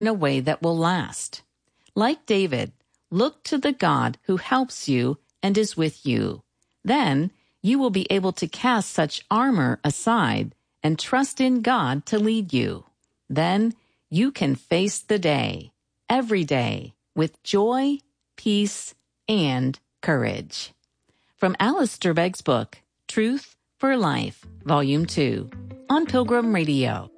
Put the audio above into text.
in a way that will last. Like David, look to the God who helps you and is with you. Then you will be able to cast such armor aside and trust in God to lead you. Then you can face the day, every day, with joy, peace, and courage. From Alistair Begg's book, Truth for Life, Volume 2, on Pilgrim Radio.